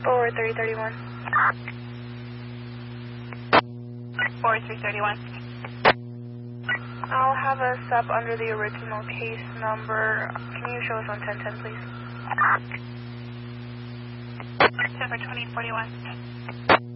Forward 331. Forward 331. I'll have a sub under the original case number. Can you show us on 1010, please? 10 for 2041.